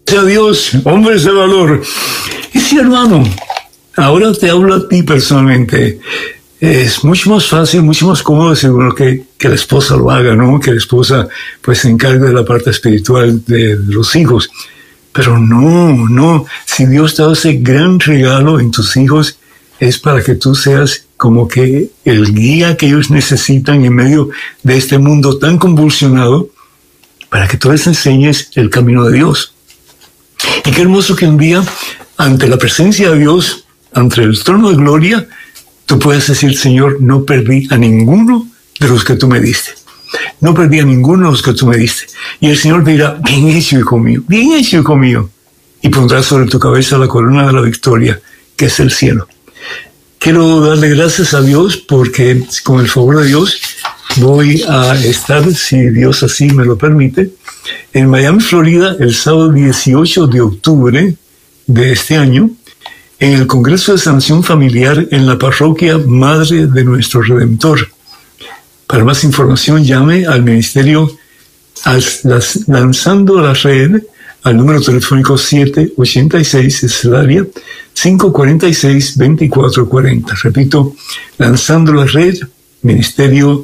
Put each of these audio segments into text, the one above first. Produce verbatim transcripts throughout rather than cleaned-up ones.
sea Dios, hombres de valor. Y sí, hermano, ahora te hablo a ti personalmente. Es mucho más fácil, mucho más cómodo, seguro, que, que la esposa lo haga, ¿no? Que la esposa, pues, se encargue de la parte espiritual de, de los hijos. Pero no, no. Si Dios te da ese gran regalo en tus hijos, es para que tú seas como que el guía que ellos necesitan en medio de este mundo tan convulsionado, para que tú les enseñes el camino de Dios. Y qué hermoso que un día, ante la presencia de Dios, ante el trono de gloria, tú puedes decir: Señor, no perdí a ninguno de los que tú me diste. No perdí a ninguno de los que tú me diste. Y el Señor te dirá: bien hecho, hijo mío, bien hecho, hijo mío. Y pondrás sobre tu cabeza la corona de la victoria, que es el cielo. Quiero darle gracias a Dios porque, con el favor de Dios, voy a estar, si Dios así me lo permite, en Miami, Florida, el sábado dieciocho de octubre de este año, en el Congreso de Sanación Familiar en la parroquia Madre de Nuestro Redentor. Para más información, llame al Ministerio Lanzando la Red al número telefónico siete ochenta y seis, es el área, cinco cuarenta y seis, veinticuatro cuarenta. Repito, Lanzando la Red, Ministerio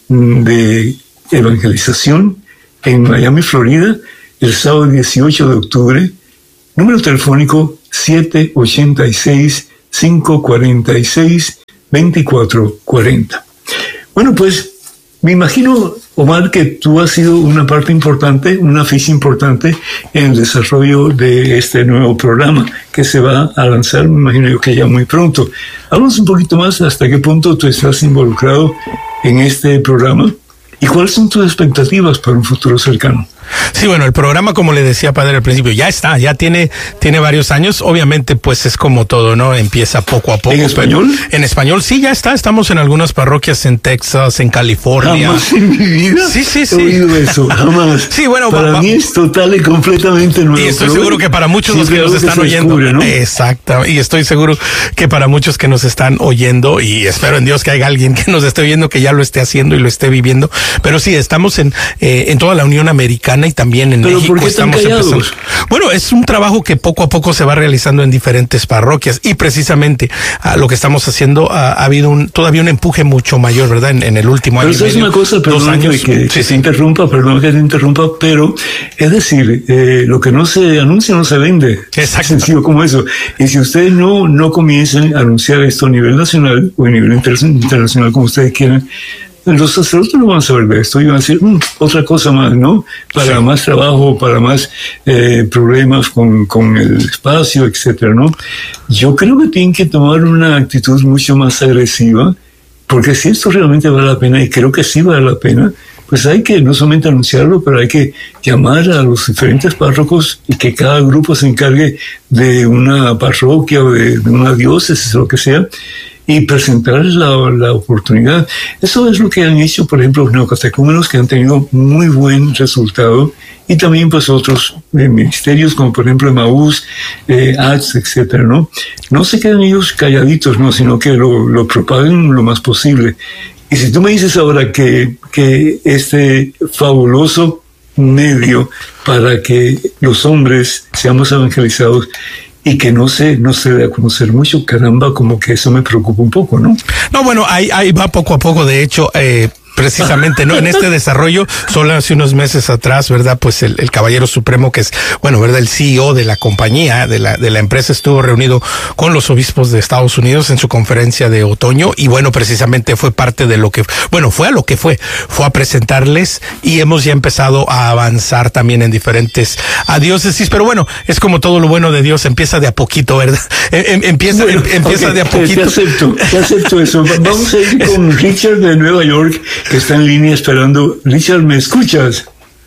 de Evangelización en Miami, Florida, el sábado dieciocho de octubre, número telefónico siete ochenta y seis, cinco cuarenta y seis, veinticuatro cuarenta. Bueno, pues me imagino, Omar, que tú has sido una parte importante, una ficha importante en el desarrollo de este nuevo programa que se va a lanzar, me imagino yo que ya muy pronto. Háblanos un poquito más hasta qué punto tú estás involucrado en este programa y cuáles son tus expectativas para un futuro cercano. Sí, bueno, el programa, como le decía Padre al principio, ya está, ya tiene tiene varios años. Obviamente, pues es como todo, ¿no? Empieza poco a poco. ¿En español? En español, sí, ya está. Estamos en algunas parroquias en Texas, en California. Jamás en mi vida sí, sí, sí. he oído eso, jamás. Sí, bueno, para va, mí es total y completamente nuevo. Y estoy seguro que para muchos los que nos están que oyendo, descubre, ¿no? Exacto, y estoy seguro que para muchos que nos están oyendo, y espero en Dios que haya alguien que nos esté oyendo que ya lo esté haciendo y lo esté viviendo. Pero sí, estamos en, eh, en toda la Unión Americana y también en ¿Pero México. por qué están estamos callados? empezando. Bueno, es un trabajo que poco a poco se va realizando en diferentes parroquias y precisamente uh, lo que estamos haciendo uh, ha habido un todavía un empuje mucho mayor, ¿verdad? En, en el último pero año. Eso y medio, es una cosa, perdón que, que, que se interrumpa, perdón que te interrumpa, pero es decir, eh, lo que no se anuncia no se vende. Exacto. Sencillo como eso. Y si ustedes no, no comiencen a anunciar esto a nivel nacional o a nivel inter internacional, como ustedes quieran, los sacerdotes no van a saber de esto y van a decir mmm, otra cosa más, ¿no? Para sí. más trabajo, para más eh, problemas con, con el espacio, etcétera, ¿no? Yo creo que tienen que tomar una actitud mucho más agresiva, porque si esto realmente vale la pena, y creo que sí vale la pena, pues hay que no solamente anunciarlo, pero hay que llamar a los diferentes párrocos y que cada grupo se encargue de una parroquia o de, de una diócesis o lo que sea, y presentar la, la oportunidad. Eso es lo que han hecho, por ejemplo, los neocatecúmenos, que han tenido muy buen resultado, y también pues otros eh, ministerios, como por ejemplo Emaús, eh, A D S, etcétera, ¿no? No se quedan ellos calladitos, no, sino que lo, lo propaguen lo más posible. Y si tú me dices ahora que, que este fabuloso medio para que los hombres seamos evangelizados y que no se, no se dé a conocer mucho, caramba, como que eso me preocupa un poco, ¿no? No, bueno, ahí, ahí va poco a poco, de hecho, eh, precisamente, ¿no? En este desarrollo, solo hace unos meses atrás, ¿verdad? Pues el, el Caballero Supremo, que es, bueno, ¿verdad? El C E O de la compañía, de la, de la empresa, estuvo reunido con los obispos de Estados Unidos en su conferencia de otoño, y bueno, precisamente fue parte de lo que, bueno, fue a lo que fue, fue a presentarles, y hemos ya empezado a avanzar también en diferentes a diócesis, pero bueno, es como todo lo bueno de Dios, empieza de a poquito, ¿verdad? Em, empieza, bueno, em, empieza okay, de a poquito. Te acepto, te acepto eso. Vamos a ir con Richard de Nueva York, que está en línea esperando. Richard, ¿me escuchas?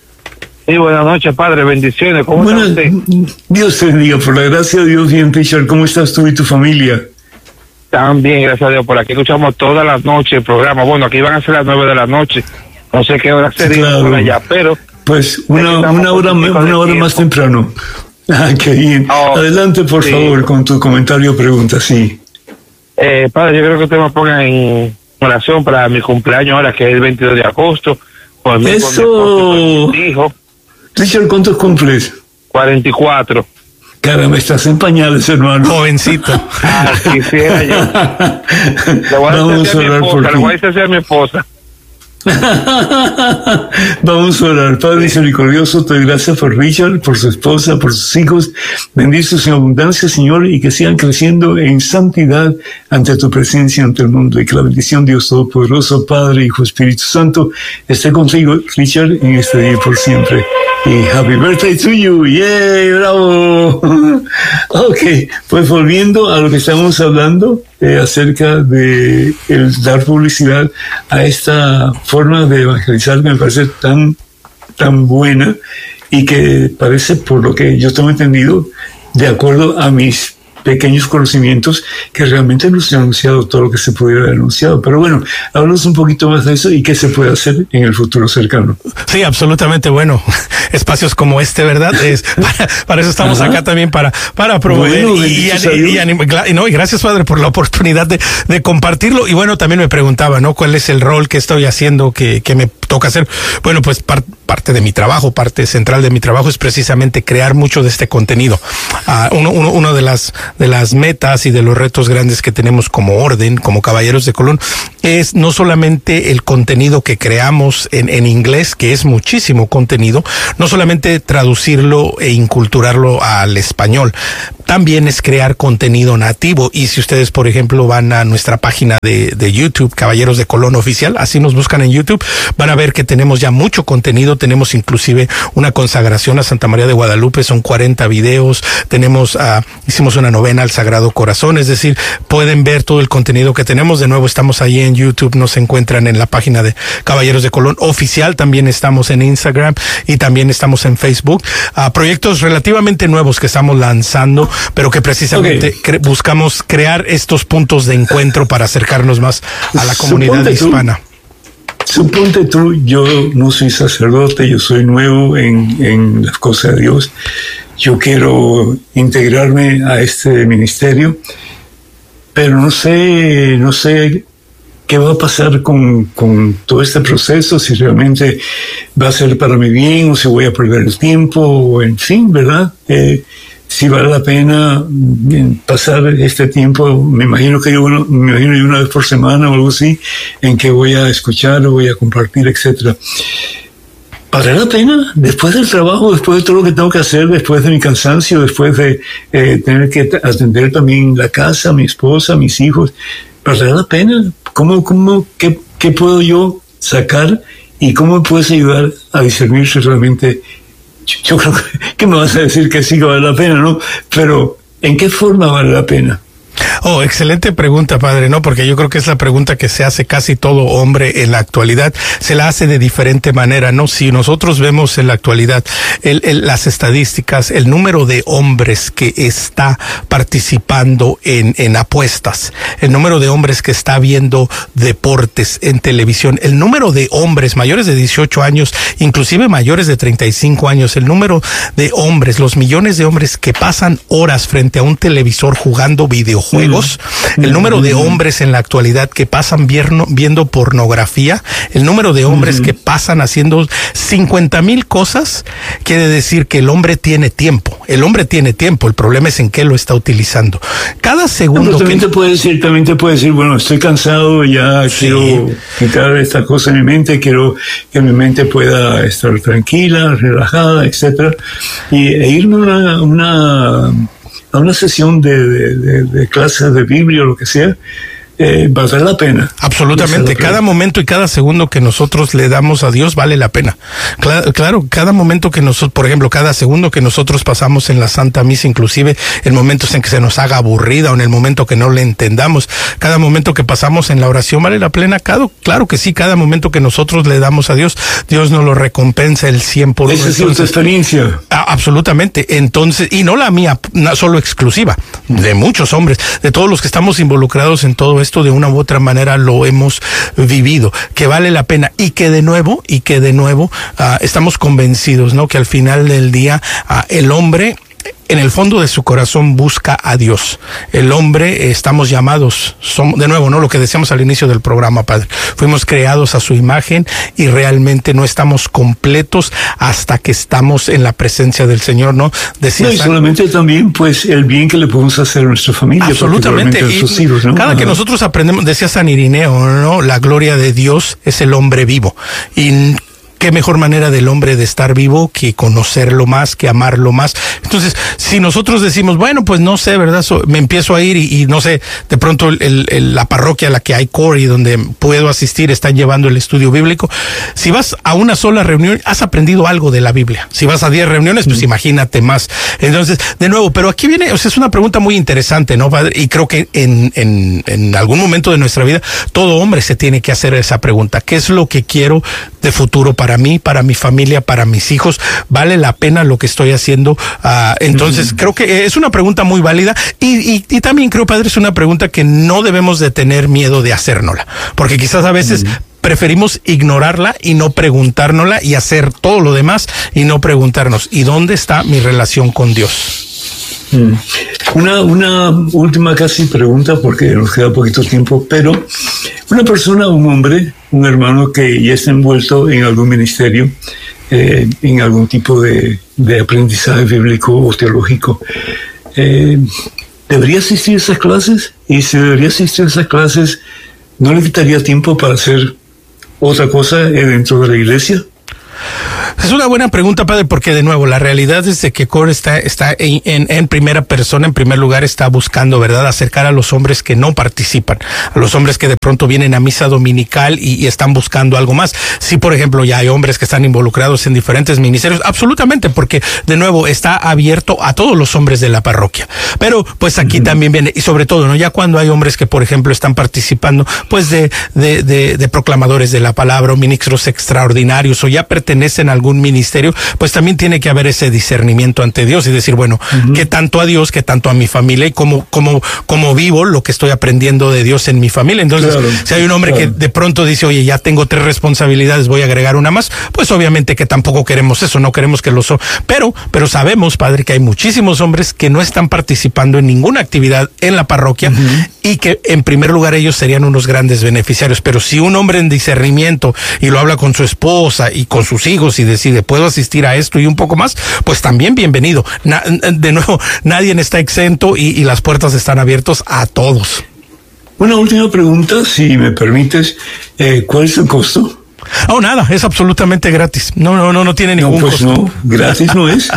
Sí, buenas noches, padre, bendiciones. ¿Cómo Buenas, está usted? Dios te bendiga, por la gracia de Dios. Bien, Richard, ¿cómo estás tú y tu familia? También, gracias a Dios. Por aquí escuchamos todas las noches el programa. Bueno, aquí van a ser las nueve de la noche. No sé qué hora sería claro. por allá, pero... Pues una, una hora, una hora más temprano. Ah, qué bien. Oh, Adelante, por sí. favor, con tu comentario o pregunta, sí. Eh, padre, yo creo que usted me ponga en oración para mi cumpleaños ahora, que es el veintidós de agosto. Por mí, Eso. Por mi hijo. Richard, ¿cuántos cumples? cuarenta y cuatro. Caramba, estás en pañales, hermano. Jovencito. Ah, quisiera yo. Le voy a Vamos a decir a mi orar por esposa, ti. le voy a decir a mi esposa. Vamos a orar. Padre misericordioso, te doy gracias por Richard, por su esposa, por sus hijos. Benditos en abundancia, Señor, y que sigan creciendo en santidad ante tu presencia, ante el mundo. Y que la bendición de Dios Todopoderoso, Padre, Hijo, Espíritu Santo, esté contigo, Richard, en este día y por siempre. Y happy birthday to you. ¡Yay! ¡Bravo! Ok, pues volviendo a lo que estamos hablando eh, acerca de el dar publicidad a esta forma de evangelizar, me parece tan, tan buena y que parece, por lo que yo tengo entendido, de acuerdo a mis pequeños conocimientos, que realmente no se ha anunciado todo lo que se pudiera haber anunciado. Pero bueno, háblanos un poquito más de eso y qué se puede hacer en el futuro cercano. Sí, absolutamente. Bueno, espacios como este, ¿verdad? Es, para, para eso estamos Ajá. acá también, para, para promover bueno, y, y, y, y, y, no, y gracias, Padre, por la oportunidad de, de compartirlo. Y bueno, también me preguntaba, ¿no? ¿Cuál es el rol que estoy haciendo, que, que me toca hacer? Bueno, pues par, parte de mi trabajo, parte central de mi trabajo es precisamente crear mucho de este contenido. Uh, uno, uno, uno de las de las metas y de los retos grandes que tenemos como orden, como Caballeros de Colón, es no solamente el contenido que creamos en, en inglés, que es muchísimo contenido, no solamente traducirlo e inculturarlo al español, también es crear contenido nativo. Y si ustedes, por ejemplo, van a nuestra página de, de YouTube, Caballeros de Colón Oficial, así nos buscan en YouTube, van a ver que tenemos ya mucho contenido. Tenemos inclusive una consagración a Santa María de Guadalupe, son cuarenta videos, tenemos, uh, hicimos una novena al Sagrado Corazón, es decir, pueden ver todo el contenido que tenemos. De nuevo, estamos ahí en YouTube, nos encuentran en la página de Caballeros de Colón Oficial, también estamos en Instagram y también estamos en Facebook. Uh, proyectos relativamente nuevos que estamos lanzando, pero que precisamente okay. cre- buscamos crear estos puntos de encuentro para acercarnos más a la comunidad Suponte hispana. Tú, suponte tú, yo no soy sacerdote, yo soy nuevo en, en las cosas de Dios. Yo quiero integrarme a este ministerio, pero no sé, no sé qué va a pasar con, con todo este proceso, si realmente va a ser para mi bien o si voy a perder el tiempo, o en fin, ¿verdad? Eh, si vale la pena pasar este tiempo, me imagino que yo, uno, me imagino yo una vez por semana o algo así, en que voy a escuchar o voy a compartir, etcétera. ¿Vale la pena? Después del trabajo, después de todo lo que tengo que hacer, después de mi cansancio, después de eh, tener que atender también la casa, mi esposa, mis hijos, ¿vale la pena? ¿Cómo, cómo, qué, qué puedo yo sacar y cómo me puedes ayudar a discernir si realmente, yo, yo creo que, que me vas a decir que sí que vale la pena, ¿no? Pero, ¿en qué forma vale la pena? Oh, excelente pregunta, padre, ¿no? Porque yo creo que es la pregunta que se hace casi todo hombre en la actualidad. Se la hace de diferente manera, ¿no? Si nosotros vemos en la actualidad el, el, las estadísticas, el número de hombres que está participando en, en apuestas, el número de hombres que está viendo deportes en televisión, el número de hombres mayores de dieciocho años, inclusive mayores de treinta y cinco años, el número de hombres, los millones de hombres que pasan horas frente a un televisor jugando videojuegos, juegos, el número de hombres en la actualidad que pasan viendo, viendo pornografía, el número de hombres uh-huh. que pasan haciendo cincuenta mil cosas, quiere decir que el hombre tiene tiempo. El hombre tiene tiempo, el problema es en qué lo está utilizando. Cada segundo no, también que... te puede decir, también te puede decir, bueno, estoy cansado, ya sí. quiero quitar esta cosa de mi mente, quiero que mi mente pueda estar tranquila, relajada, etcétera, y e irme a una, una a una sesión de, de, de, de clases de Biblia o lo que sea, eh, vale la pena. Absolutamente, la pena. Cada momento y cada segundo que nosotros le damos a Dios vale la pena. Claro, claro, cada momento que nosotros, por ejemplo, cada segundo que nosotros pasamos en la Santa Misa, inclusive en momentos en que se nos haga aburrida o en el momento que no le entendamos, cada momento que pasamos en la oración vale la pena. Cada, claro que sí, cada momento que nosotros le damos a Dios, Dios nos lo recompensa el cien por uno. Esa es tu experiencia. Ah, absolutamente. Entonces, y no la mía, no solo exclusiva, de muchos hombres, de todos los que estamos involucrados en todo esto, de una u otra manera lo hemos vivido, que vale la pena y que de nuevo, y que de nuevo uh, estamos convencidos, ¿no? Que al final del día uh, el hombre en el fondo de su corazón busca a Dios. El hombre, eh, estamos llamados, somos, de nuevo, ¿no? Lo que decíamos al inicio del programa, Padre. Fuimos creados a su imagen y realmente no estamos completos hasta que estamos en la presencia del Señor, ¿no? Decía no, y solamente también, pues, el bien que le podemos hacer a nuestra familia. Absolutamente. Y sus hijos, ¿no? Cada Ajá. que nosotros aprendemos, decía San Irineo, ¿no? La gloria de Dios es el hombre vivo. Y qué mejor manera del hombre de estar vivo que conocerlo más, que amarlo más. Entonces, si nosotros decimos, bueno, pues no sé, ¿verdad? So, me empiezo a ir y, y no sé, de pronto el, el, la parroquia a la que hay core y donde puedo asistir están llevando el estudio bíblico. Si vas a una sola reunión, has aprendido algo de la Biblia. Si vas a diez reuniones, pues mm. imagínate más. Entonces, de nuevo, pero aquí viene, o sea, es una pregunta muy interesante, ¿no, Padre? Y creo que en, en, en algún momento de nuestra vida, todo hombre se tiene que hacer esa pregunta. ¿Qué es lo que quiero de futuro para mí, para mi familia, para mis hijos? ¿Vale la pena lo que estoy haciendo? Uh, entonces, mm. creo que es una pregunta muy válida y, y, y también creo, Padre, es una pregunta que no debemos de tener miedo de hacérnosla, porque quizás a veces mm. preferimos ignorarla y no preguntárnosla y hacer todo lo demás y no preguntarnos, ¿y dónde está mi relación con Dios? Una, una última casi pregunta, porque nos queda poquito tiempo, pero una persona, un hombre, un hermano que ya está envuelto en algún ministerio, eh, en algún tipo de, de aprendizaje bíblico o teológico, eh, ¿debería asistir a esas clases? Y si debería asistir a esas clases, ¿no le quitaría tiempo para hacer otra cosa dentro de la iglesia? Es una buena pregunta, Padre, porque de nuevo, la realidad es de que Core está, está en, en, en primera persona, en primer lugar, está buscando, ¿verdad?, acercar a los hombres que no participan, a los hombres que de pronto vienen a misa dominical y, y están buscando algo más. Sí, por ejemplo, ya hay hombres que están involucrados en diferentes ministerios, absolutamente, porque de nuevo, está abierto a todos los hombres de la parroquia. Pero, pues aquí uh-huh. también viene, y sobre todo, ¿no?, ya cuando hay hombres que, por ejemplo, están participando, pues de, de, de, de proclamadores de la palabra o ministros extraordinarios o ya pertenecen a algún ministerio, pues también tiene que haber ese discernimiento ante Dios y decir, bueno, uh-huh. ¿qué tanto a Dios, qué tanto a mi familia y cómo, cómo, cómo vivo lo que estoy aprendiendo de Dios en mi familia? Entonces, claro, si hay un hombre claro. que de pronto dice, oye, ya tengo tres responsabilidades, voy a agregar una más, pues obviamente que tampoco queremos eso, no queremos que los... Pero, pero sabemos, Padre, que hay muchísimos hombres que no están participando en ninguna actividad en la parroquia uh-huh. y que en primer lugar ellos serían unos grandes beneficiarios. Pero si un hombre en discernimiento y lo habla con su esposa y con sus hijos y decide, puedo asistir a esto y un poco más, pues también bienvenido. Na, de nuevo, nadie está exento y, y las puertas están abiertas a todos. Una última pregunta, si me permites, eh, ¿cuál es el costo? Oh, nada, es absolutamente gratis. No, no, no, no tiene ningún no, pues costo. No, gratis no es.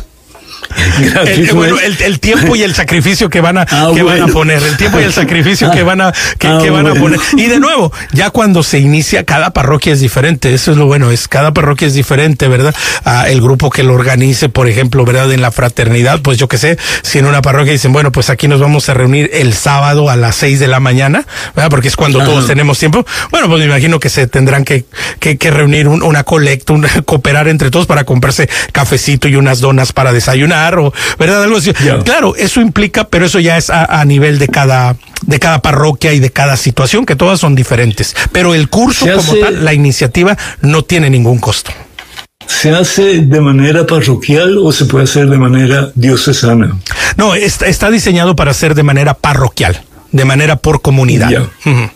El, bueno, el, el tiempo y el sacrificio que van a ah, que bueno. van a poner, el tiempo y el sacrificio ah, que van a que, ah, que van bueno. a poner. Y de nuevo, ya cuando se inicia, cada parroquia es diferente. Eso es lo bueno, es cada parroquia es diferente, ¿verdad? Ah, el grupo que lo organice, por ejemplo, ¿verdad? En la fraternidad, pues yo qué sé, si en una parroquia dicen, bueno, pues aquí nos vamos a reunir el sábado a las seis de la mañana, ¿verdad? Porque es cuando Ajá. todos tenemos tiempo. Bueno, pues me imagino que se tendrán que que, que reunir un, una colecta, un, cooperar entre todos para comprarse cafecito y unas donas para desayunar. O, ¿verdad? Algo así. Yeah. Claro, eso implica, pero eso ya es a, a nivel de cada, de cada parroquia y de cada situación, que todas son diferentes. Pero el curso se como hace, tal, la iniciativa, no tiene ningún costo. ¿Se hace de manera parroquial o se puede hacer de manera diocesana? No, está, está diseñado para ser de manera parroquial, de manera por comunidad. Yeah. Uh-huh.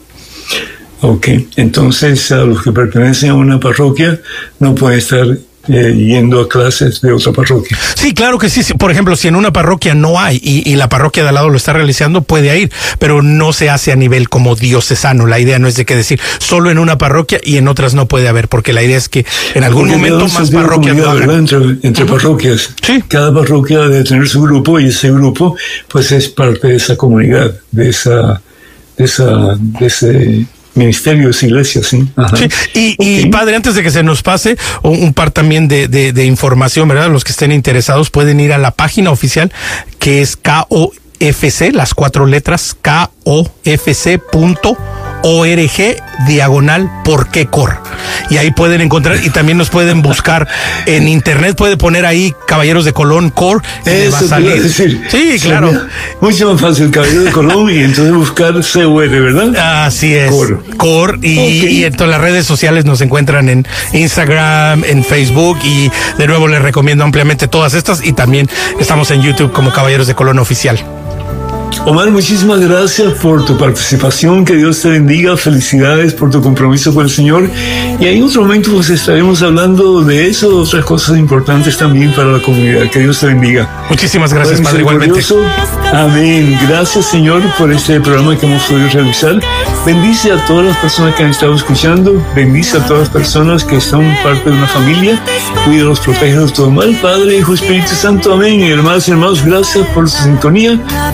Ok, entonces a los que pertenecen a una parroquia no pueden estar Eh, yendo a clases de otra parroquia. Sí, claro que sí. Por ejemplo, si en una parroquia no hay y, y la parroquia de al lado lo está realizando, puede ir, pero no se hace a nivel como diocesano. La idea no es de que decir solo en una parroquia y en otras no puede haber, porque la idea es que en algún porque momento más parroquias lo hagan. Entre, entre uh-huh. parroquias. Sí. Cada parroquia debe tener su grupo y ese grupo pues es parte de esa comunidad, de esa, de esa, de ese ministerios, iglesias, sí. Ajá. Sí. Y, okay. y Padre, antes de que se nos pase, un, un par también de, de, de información, ¿verdad? Los que estén interesados pueden ir a la página oficial, que es K O F C, las cuatro letras, K O F C punto org diagonal por qué cor. Y ahí pueden encontrar, y también nos pueden buscar en internet, puede poner ahí Caballeros de Colón Cor, y le va a salir. Decir, sí, claro. Mucho más fácil, Caballeros de Colón, y entonces buscar C O R, ¿verdad? Así es. Cor. Cor y, okay. y en todas las redes sociales nos encuentran en Instagram, en Facebook, y de nuevo les recomiendo ampliamente todas estas, y también estamos en YouTube como Caballeros de Colón Oficial. Omar, muchísimas gracias por tu participación, que Dios te bendiga, felicidades por tu compromiso con el Señor, y en otro momento pues estaremos hablando de eso, otras cosas importantes también para la comunidad. Que Dios te bendiga. Muchísimas gracias, Padre, igualmente. Amén. Gracias, Señor, por este programa que hemos podido realizar. Bendice a todas las personas que han estado escuchando, bendice a todas las personas que son parte de una familia, cuídalos, protégelos todo mal, Padre, Hijo, Espíritu Santo, amén. Hermanos y hermanos, gracias por su sintonía.